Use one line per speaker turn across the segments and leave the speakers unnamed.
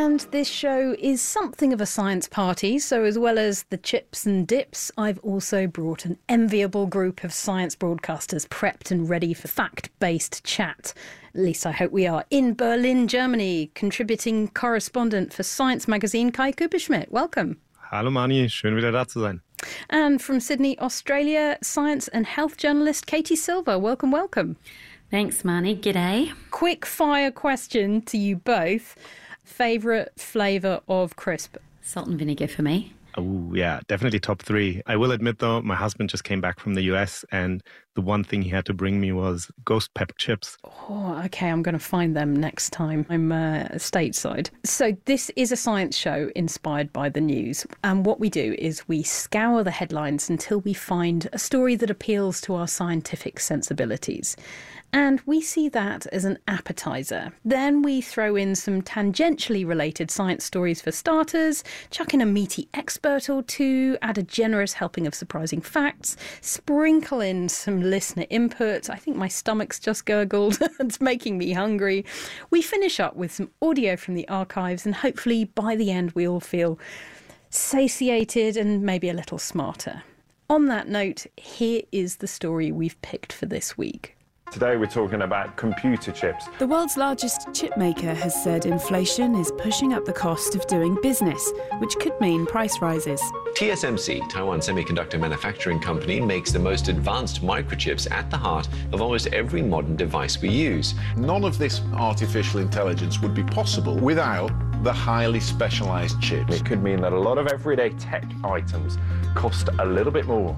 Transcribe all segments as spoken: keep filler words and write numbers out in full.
And this show is something of a science party, so as well as the chips and dips, I've also brought an enviable group of science broadcasters prepped and ready for fact-based chat. At least I hope we are. In Berlin, Germany, contributing correspondent for Science magazine, Kai Kupperschmidt. Welcome.
Hallo Mani, schön wieder da zu sein.
And from Sydney, Australia, science and health journalist Katie Silver. Welcome, welcome.
Thanks, Mani. G'day.
Quick fire question to you both. Favourite flavour of crisp?
Salt and vinegar for me.
Oh, yeah, definitely top three. I will admit, though, my husband just came back from the U S and the one thing he had to bring me was ghost pepper chips.
Oh, OK, I'm going to find them next time I'm uh, stateside. So this is a science show inspired by the news. And what we do is we scour the headlines until we find a story that appeals to our scientific sensibilities. And we see that as an appetizer. Then we throw in some tangentially related science stories for starters, chuck in a meaty expert or two, add a generous helping of surprising facts, sprinkle in some listener input. I think my stomach's just gurgled. It's making me hungry. We finish up with some audio from the archives, and hopefully by the end we all feel satiated and maybe a little smarter. On that note, here is the story we've picked for this week.
Today we're talking about computer chips.
The world's largest chip maker has said inflation is pushing up the cost of doing business, which could mean price rises.
T S M C, Taiwan Semiconductor Manufacturing Company, makes the most advanced microchips at the heart of almost every modern device we use.
None of this artificial intelligence would be possible without the highly specialised chips.
It could mean that a lot of everyday tech items cost a little bit more.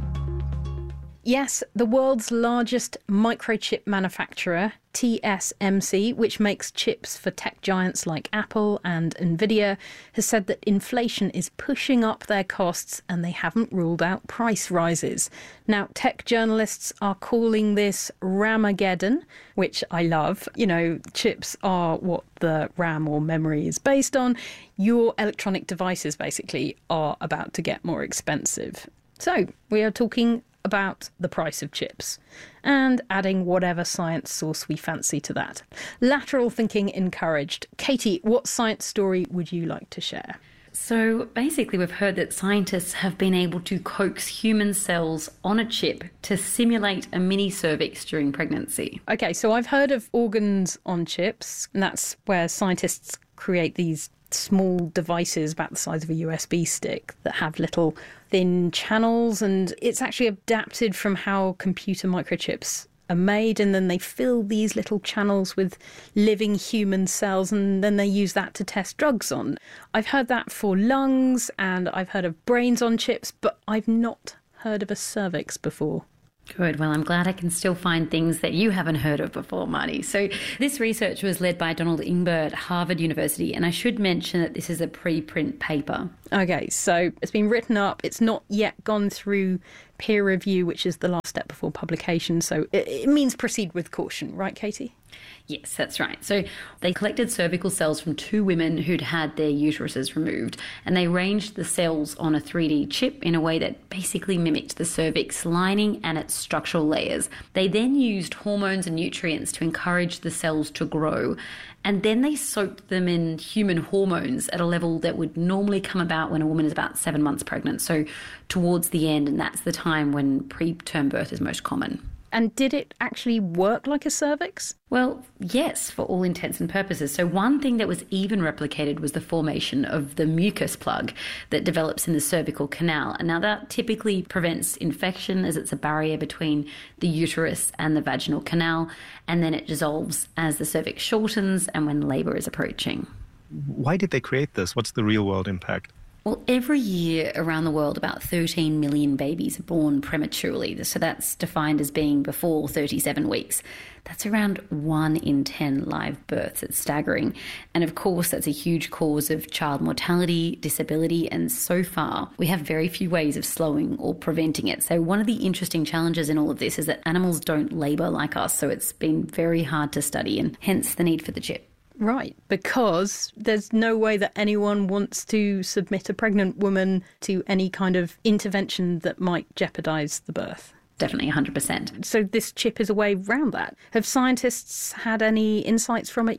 Yes, the world's largest microchip manufacturer, T S M C, which makes chips for tech giants like Apple and Nvidia, has said that inflation is pushing up their costs and they haven't ruled out price rises. Now, tech journalists are calling this Ramageddon, which I love. You know, chips are what the RAM or memory is based on. Your electronic devices, basically, are about to get more expensive. So, we are talking about the price of chips and adding whatever science source we fancy to that. Lateral thinking encouraged. Katie, what science story would you like to share?
So basically we've heard that scientists have been able to coax human cells on a chip to simulate a mini cervix during pregnancy.
Okay, so I've heard of organs on chips, and that's where scientists create these small devices about the size of a U S B stick that have little thin channels, and it's actually adapted from how computer microchips are made, and then they fill these little channels with living human cells, and then they use that to test drugs on. I've heard that for lungs, and I've heard of brains on chips, but I've not heard of a cervix before.
Good. Well, I'm glad I can still find things that you haven't heard of before, Marty. So this research was led by Donald Ingber at Harvard University, and I should mention that this is a preprint paper.
Okay, so it's been written up. It's not yet gone through peer review, which is the last step before publication. So it, it means proceed with caution, right, Katie?
Yes, that's right. So they collected cervical cells from two women who'd had their uteruses removed, and they arranged the cells on a three D chip in a way that basically mimicked the cervix lining and its structural layers. They then used hormones and nutrients to encourage the cells to grow, and then they soaked them in human hormones at a level that would normally come about when a woman is about seven months pregnant, so towards the end, and that's the time when preterm birth is most common.
And did it actually work like a cervix?
Well, yes, for all intents and purposes. So one thing that was even replicated was the formation of the mucus plug that develops in the cervical canal. And now that typically prevents infection, as it's a barrier between the uterus and the vaginal canal, and then it dissolves as the cervix shortens and when labour is approaching.
Why did they create this? What's the real-world impact?
Well, every year around the world, about thirteen million babies are born prematurely. So that's defined as being before thirty-seven weeks. That's around one in ten live births. It's staggering. And of course, that's a huge cause of child mortality, disability, and so far, we have very few ways of slowing or preventing it. So one of the interesting challenges in all of this is that animals don't labour like us, so it's been very hard to study, and hence the need for the chip.
Right, because there's no way that anyone wants to submit a pregnant woman to any kind of intervention that might jeopardise the birth.
Definitely one hundred percent.
So this chip is a way around that. Have scientists had any insights from it yet?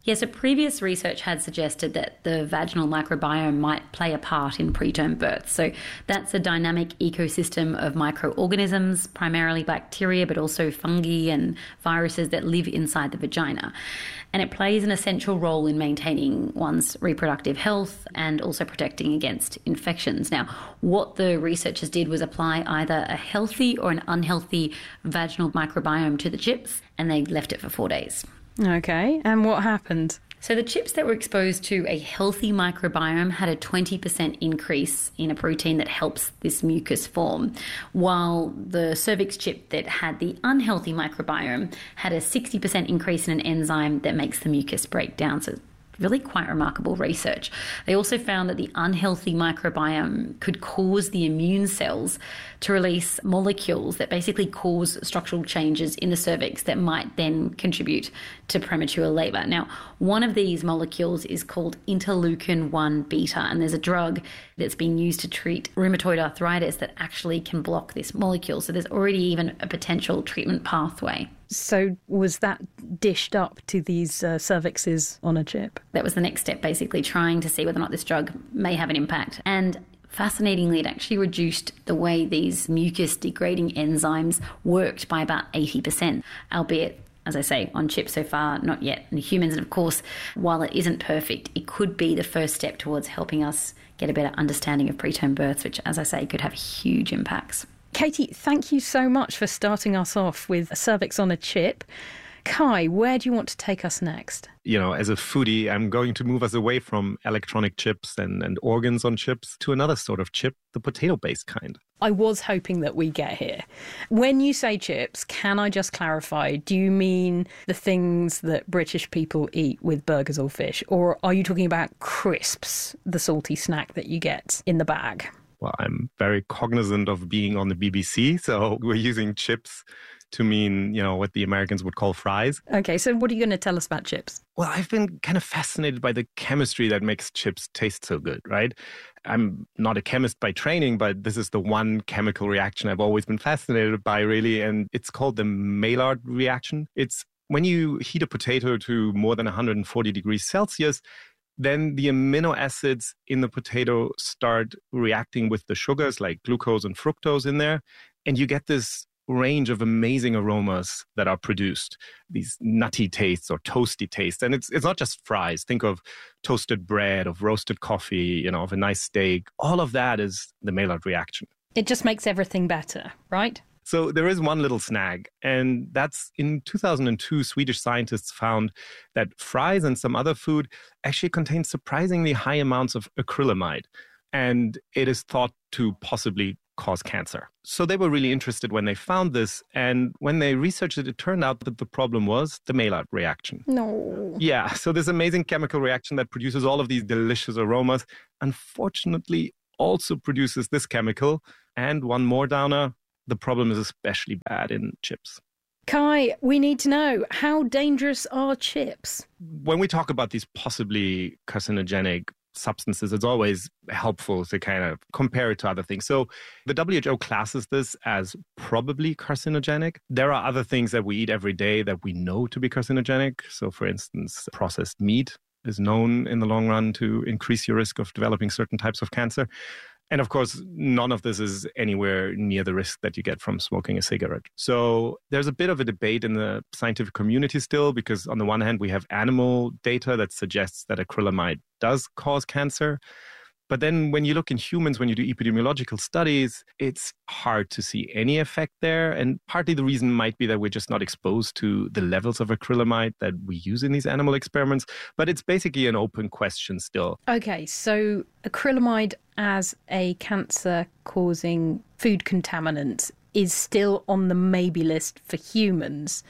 Yes, so previous research had suggested that the vaginal microbiome might play a part in preterm birth. So that's a dynamic ecosystem of microorganisms, primarily bacteria, but also fungi and viruses that live inside the vagina. And it plays an essential role in maintaining one's reproductive health and also protecting against infections. Now, what the researchers did was apply either a healthy or an unhealthy vaginal microbiome to the chips, and they left it for four days.
Okay, and what happened?
So the chips that were exposed to a healthy microbiome had a twenty percent increase in a protein that helps this mucus form, while the cervix chip that had the unhealthy microbiome had a sixty percent increase in an enzyme that makes the mucus break down. So really quite remarkable research. They also found that the unhealthy microbiome could cause the immune cells to release molecules that basically cause structural changes in the cervix that might then contribute to premature labour. Now, one of these molecules is called interleukin one beta, and there's a drug that's being used to treat rheumatoid arthritis that actually can block this molecule. So there's already even a potential treatment pathway.
So was that dished up to these uh, cervixes on a chip?
That was the next step, basically trying to see whether or not this drug may have an impact. And fascinatingly, it actually reduced the way these mucus-degrading enzymes worked by about eighty percent, albeit, as I say, on chips so far, not yet in humans. And of course, while it isn't perfect, it could be the first step towards helping us get a better understanding of preterm births, which, as I say, could have huge impacts.
Katie, thank you so much for starting us off with a cervix on a chip. Kai, where do you want to take us next?
You know, as a foodie, I'm going to move us away from electronic chips and, and organs on chips to another sort of chip, the potato-based kind.
I was hoping that we get here. When you say chips, can I just clarify, do you mean the things that British people eat with burgers or fish? Or are you talking about crisps, the salty snack that you get in the bag?
Well, I'm very cognizant of being on the B B C, so we're using chips to mean, you know, what the Americans would call fries.
Okay, so what are you going to tell us about chips?
Well, I've been kind of fascinated by the chemistry that makes chips taste so good, right? I'm not a chemist by training, but this is the one chemical reaction I've always been fascinated by, really, and it's called the Maillard reaction. It's when you heat a potato to more than one hundred forty degrees Celsius, then the amino acids in the potato start reacting with the sugars like glucose and fructose in there. And you get this range of amazing aromas that are produced, these nutty tastes or toasty tastes. And it's it's not just fries. Think of toasted bread, of roasted coffee, you know, of a nice steak. All of that is the Maillard reaction.
It just makes everything better, right?
So there is one little snag, and that's in two thousand two, Swedish scientists found that fries and some other food actually contain surprisingly high amounts of acrylamide, and it is thought to possibly cause cancer. So they were really interested when they found this, and when they researched it, it turned out that the problem was the Maillard reaction.
No.
Yeah, so this amazing chemical reaction that produces all of these delicious aromas, unfortunately also produces this chemical, and one more downer, the problem is especially bad in chips.
Kai, we need to know, how dangerous are chips?
When we talk about these possibly carcinogenic substances, it's always helpful to kind of compare it to other things. So the W H O classes this as probably carcinogenic. There are other things that we eat every day that we know to be carcinogenic. So for instance, processed meat is known in the long run to increase your risk of developing certain types of cancer. And of course, none of this is anywhere near the risk that you get from smoking a cigarette. So there's a bit of a debate in the scientific community still, because on the one hand, we have animal data that suggests that acrylamide does cause cancer. But then when you look in humans, when you do epidemiological studies, it's hard to see any effect there. And partly the reason might be that we're just not exposed to the levels of acrylamide that we use in these animal experiments. But it's basically an open question still.
Okay, so acrylamide as a cancer-causing food contaminant is still on the maybe list for humans.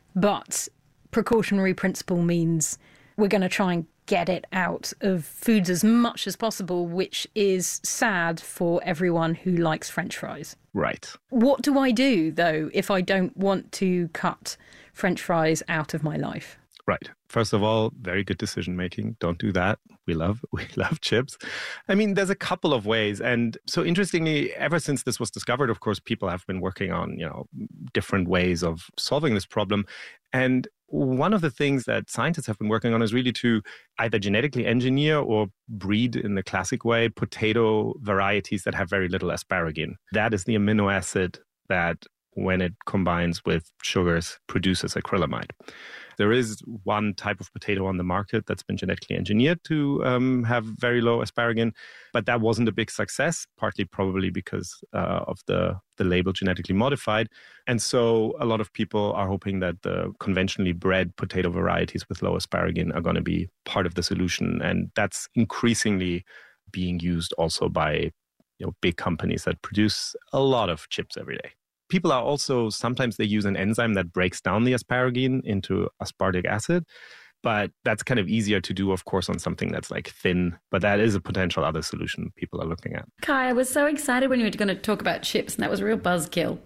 But precautionary principle means we're going to try and get it out of foods as much as possible, which is sad for everyone who likes French fries.
Right.
What do I do, though, if I don't want to cut French fries out of my life?
Right. First of all, very good decision making. Don't do that. We love we love chips. I mean, there's a couple of ways. And so interestingly, ever since this was discovered, of course, people have been working on, you know, different ways of solving this problem. And one of the things that scientists have been working on is really to either genetically engineer or breed in the classic way potato varieties that have very little asparagine. That is the amino acid that, when it combines with sugars, produces acrylamide. There is one type of potato on the market that's been genetically engineered to um, have very low asparagine, but that wasn't a big success, partly probably because uh, of the, the label genetically modified. And so a lot of people are hoping that the conventionally bred potato varieties with low asparagine are going to be part of the solution. And that's increasingly being used also by you know, big companies that produce a lot of chips every day. People are also, sometimes they use an enzyme that breaks down the asparagine into aspartic acid, but that's kind of easier to do, of course, on something that's like thin, but that is a potential other solution people are looking at.
Kai, I was so excited when you were going to talk about chips, and that was a real buzzkill.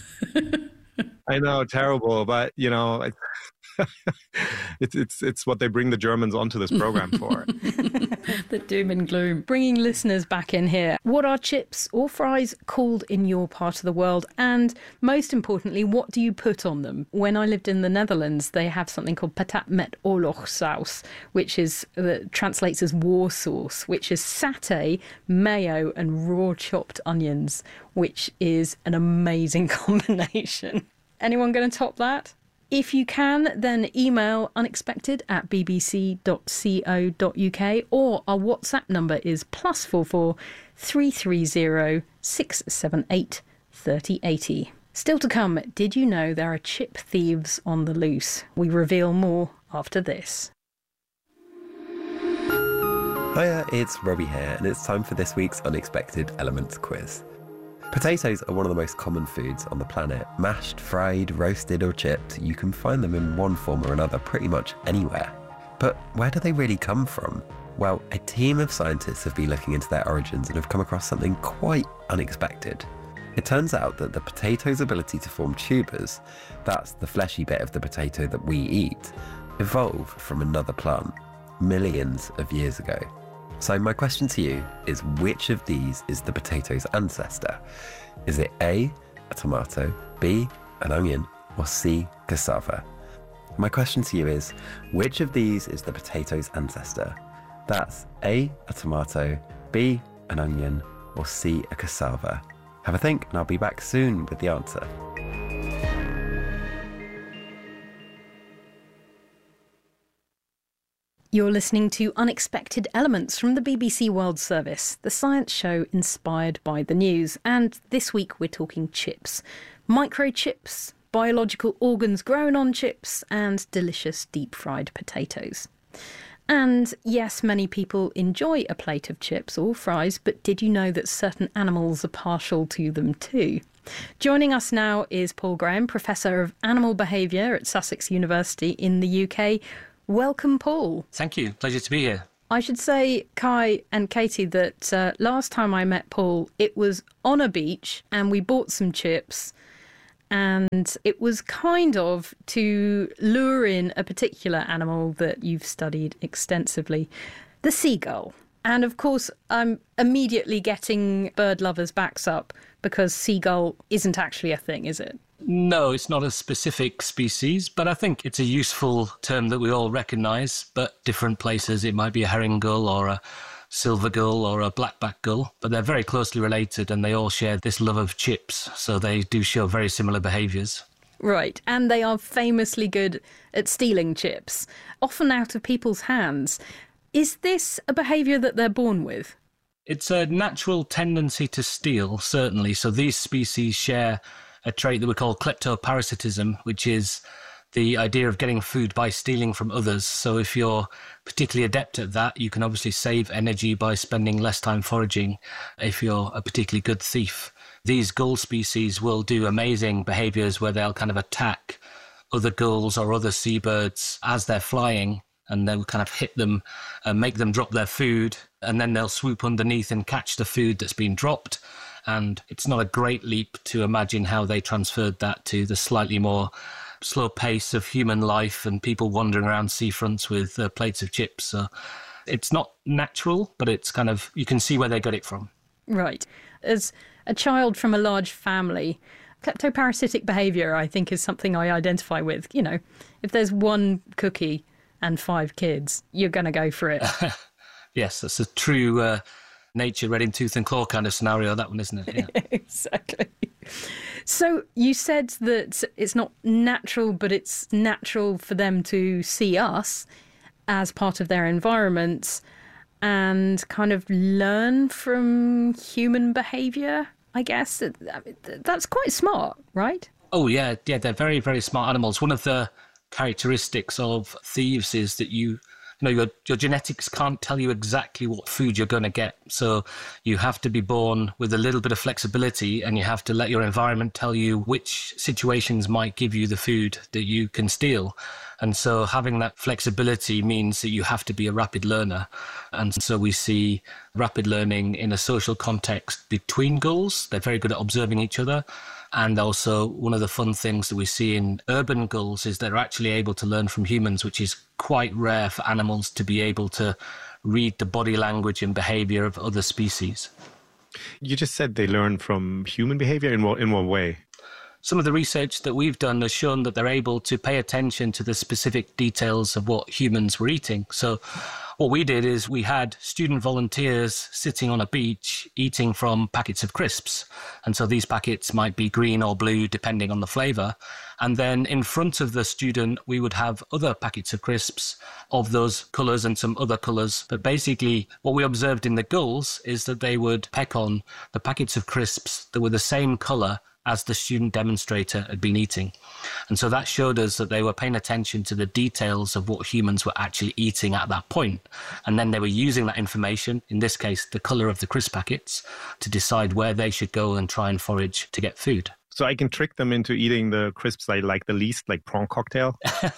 I know, terrible, but, you know, it's, it's it's it's what they bring the Germans onto this program for.
The doom and gloom.
Bringing listeners back in here. What are chips or fries called in your part of the world? And most importantly, what do you put on them? When I lived in the Netherlands, they have something called patat met oorlogsaus, which is uh, translates as war sauce, which is satay, mayo and raw chopped onions, which is an amazing combination. Anyone going to top that? If you can, then email unexpected at b b c dot co dot u k, or our WhatsApp number is plus four four three three zero six seven eight thirty eighty. Still to come, did you know there are chip thieves on the loose? We reveal more after this.
Hiya, it's Robbie here, and it's time for this week's Unexpected Elements quiz. Potatoes are one of the most common foods on the planet. Mashed, fried, roasted or chipped, you can find them in one form or another pretty much anywhere. But where do they really come from? Well, a team of scientists have been looking into their origins and have come across something quite unexpected. It turns out that the potato's ability to form tubers, that's the fleshy bit of the potato that we eat, evolved from another plant millions of years ago. So my question to you is, which of these is the potato's ancestor? Is it A, a tomato, B, an onion, or C, cassava? My question to you is, which of these is the potato's ancestor? That's A, a tomato, B, an onion, or C, a cassava. Have a think, and I'll be back soon with the answer.
You're listening to Unexpected Elements from the B B C World Service, the science show inspired by the news. And this week we're talking chips. Microchips, biological organs grown on chips, and delicious deep-fried potatoes. And yes, many people enjoy a plate of chips or fries, but did you know that certain animals are partial to them too? Joining us now is Paul Graham, Professor of Animal Behaviour at Sussex University in the U K. Welcome, Paul.
Thank you. Pleasure to be here.
I should say, Kai and Katie, that uh, last time I met Paul, it was on a beach and we bought some chips, and it was kind of to lure in a particular animal that you've studied extensively, the seagull. And of course, I'm immediately getting bird lovers' backs up because seagull isn't actually a thing, is it?
No, it's not a specific species, but I think it's a useful term that we all recognise, but different places. It might be a herring gull or a silver gull or a blackback gull, but they're very closely related and they all share this love of chips, so they do show very similar behaviours.
Right, and they are famously good at stealing chips, often out of people's hands. Is this a behaviour that they're born with?
It's a natural tendency to steal, certainly, so these species share a trait that we call kleptoparasitism, which is the idea of getting food by stealing from others. So if you're particularly adept at that, you can obviously save energy by spending less time foraging if you're a particularly good thief. These gull species will do amazing behaviours where they'll kind of attack other gulls or other seabirds as they're flying, and they'll kind of hit them and make them drop their food, and then they'll swoop underneath and catch the food that's been dropped. And it's not a great leap to imagine how they transferred that to the slightly more slow pace of human life and people wandering around seafronts with uh, plates of chips. So it's not natural, but it's kind of, you can see where they got it from.
Right. As a child from a large family, Kleptoparasitic behaviour, I think, is something I identify with. You know, if there's one cookie and five kids, you're going to go for it.
Yes, that's a true uh, nature, red in tooth and claw kind of scenario, that one, isn't it? Yeah.
Exactly. So you said that it's not natural, but it's natural for them to see us as part of their environments and kind of learn from human behaviour, I guess. That's quite smart, right?
Oh, yeah. Yeah, they're very, very smart animals. One of the characteristics of thieves is that you... You know, your, your genetics can't tell you exactly what food you're going to get. So you have to be born with a little bit of flexibility, and you have to let your environment tell you which situations might give you the food that you can steal. And so having that flexibility means that you have to be a rapid learner. And so we see rapid learning in a social context between gulls. They're very good at observing each other. And also one of the fun things that we see in urban gulls is they're actually able to learn from humans, which is quite rare for animals to be able to read the body language and behavior of other species.
You just said they learn from human behavior. In what, in what way?
Some of the research that we've done has shown that they're able to pay attention to the specific details of what humans were eating. So what we did is we had student volunteers sitting on a beach eating from packets of crisps. And so these packets might be green or blue, depending on the flavour. And then in front of the student, we would have other packets of crisps of those colours and some other colours. But basically, what we observed in the gulls is that they would peck on the packets of crisps that were the same colour as the student demonstrator had been eating. And so that showed us that they were paying attention to the details of what humans were actually eating at that point. And then they were using that information, in this case, the colour of the crisp packets, to decide where they should go and try and forage to get food.
So I can trick them into eating the crisps I like the least, like prawn cocktail?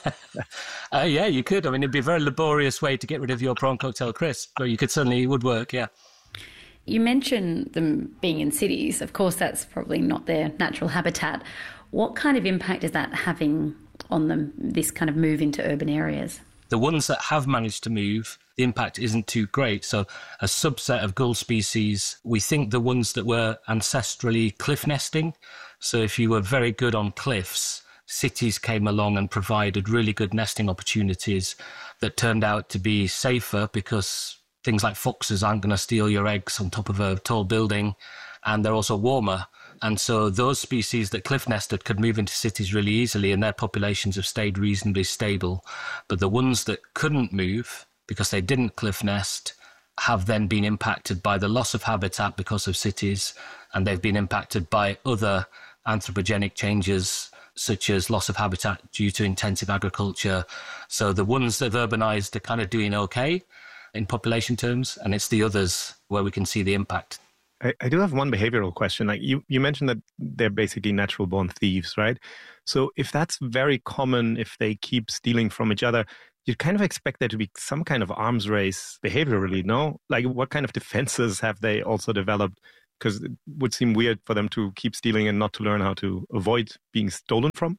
uh, yeah, you could. I mean, it'd be a very laborious way to get rid of your prawn cocktail crisp, but you could certainly, it would work, yeah.
You mentioned them being in cities. Of course, that's probably not their natural habitat. What kind of impact is that having on them, this kind of move into urban areas?
The ones that have managed to move, the impact isn't too great. So a subset of gull species, we think the ones that were ancestrally cliff nesting. So if you were very good on cliffs, cities came along and provided really good nesting opportunities that turned out to be safer because things like foxes aren't going to steal your eggs on top of a tall building, and they're also warmer. And so those species that cliff nested could move into cities really easily, and their populations have stayed reasonably stable. But the ones that couldn't move because they didn't cliff nest have then been impacted by the loss of habitat because of cities, and they've been impacted by other anthropogenic changes such as loss of habitat due to intensive agriculture. So the ones that have urbanized are kind of doing okay in population terms, and it's the others where we can see the impact.
I, I do have one behavioral question. Like you, you mentioned that they're basically natural born thieves, right? So if that's very common, if they keep stealing from each other, you'd kind of expect there to be some kind of arms race behaviorally, no? Like what kind of defenses have they also developed? Because it would seem weird for them to keep stealing and not to learn how to avoid being stolen from.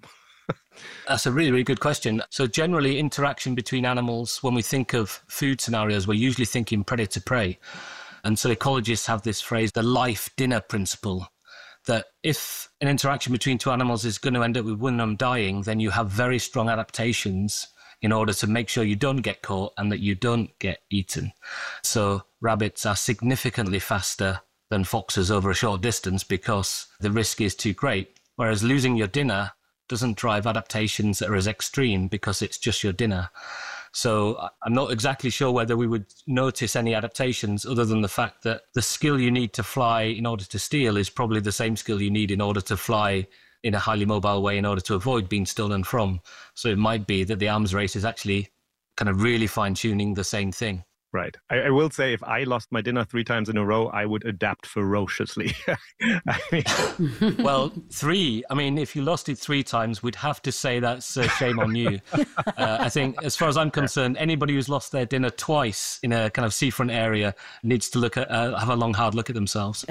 That's a really, really good question. So generally, interaction between animals, when we think of food scenarios, we're usually thinking predator-prey. And so ecologists have this phrase, the life dinner principle, that if an interaction between two animals is going to end up with one of them dying, then you have very strong adaptations in order to make sure you don't get caught and that you don't get eaten. So rabbits are significantly faster than foxes over a short distance because the risk is too great. Whereas losing your dinner doesn't drive adaptations that are as extreme because it's just your dinner. So I'm not exactly sure whether we would notice any adaptations other than the fact that the skill you need to fly in order to steal is probably the same skill you need in order to fly in a highly mobile way in order to avoid being stolen from. So it might be that the arms race is actually kind of really fine-tuning the same thing.
Right. I, I will say if I lost my dinner three times in a row, I would adapt ferociously. I mean...
Well, three. I mean, if you lost it three times, we'd have to say that's a shame on you. Uh, I think, as far as I'm concerned, anybody who's lost their dinner twice in a kind of seafront area needs to look at, uh, have a long, hard look at themselves.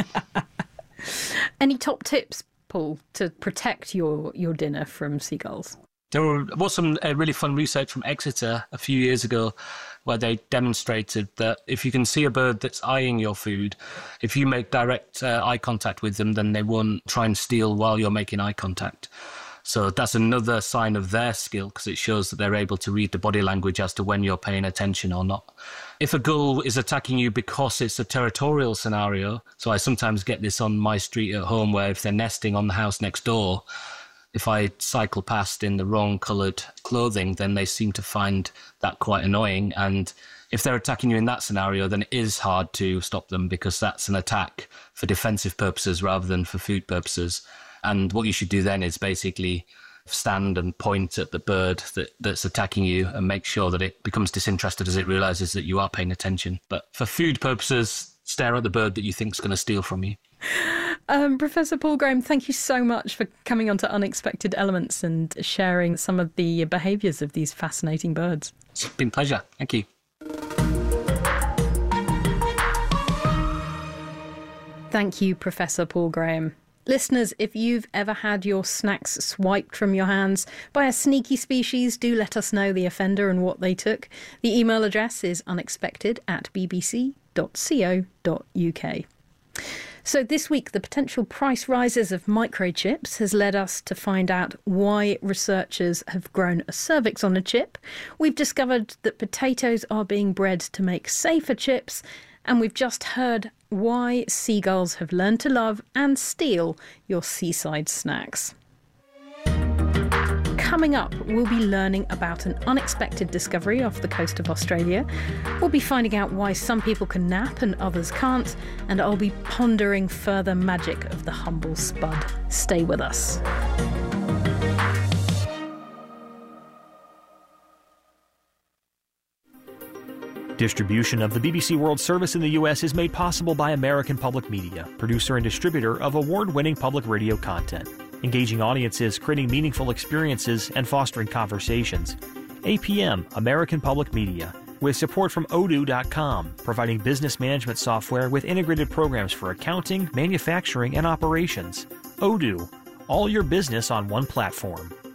Any top tips, Paul, to protect your, your dinner from seagulls?
There was some uh, really fun research from Exeter a few years ago where they demonstrated that if you can see a bird that's eyeing your food, if you make direct uh, eye contact with them, then they won't try and steal while you're making eye contact. So that's another sign of their skill, because it shows that they're able to read the body language as to when you're paying attention or not. If a gull is attacking you because it's a territorial scenario, so I sometimes get this on my street at home, where if they're nesting on the house next door, if I cycle past in the wrong coloured clothing, then they seem to find that quite annoying. And if they're attacking you in that scenario, then it is hard to stop them, because that's an attack for defensive purposes rather than for food purposes. And what you should do then is basically stand and point at the bird that, that's attacking you and make sure that it becomes disinterested as it realises that you are paying attention. But for food purposes, stare at the bird that you think is going to steal from you.
Um, Professor Paul Graham, thank you so much for coming on to Unexpected Elements and sharing some of the behaviours of these fascinating birds.
It's been a pleasure. Thank you.
Thank you, Professor Paul Graham. Listeners, if you've ever had your snacks swiped from your hands by a sneaky species, do let us know the offender and what they took. The email address is unexpected at b b c dot co dot u k. So this week, the potential price rises of microchips has led us to find out why researchers have grown a cervix on a chip. We've discovered that potatoes are being bred to make safer chips. And we've just heard why seagulls have learned to love and steal your seaside snacks. Coming up, we'll be learning about an unexpected discovery off the coast of Australia. We'll be finding out why some people can nap and others can't. And I'll be pondering further magic of the humble spud. Stay with us.
Distribution of the B B C World Service in the U S is made possible by American Public Media, producer and distributor of award-winning public radio content, engaging audiences, creating meaningful experiences, and fostering conversations. A P M, American Public Media, with support from odoo dot com, providing business management software with integrated programs for accounting, manufacturing, and operations. Odoo, all your business on one platform.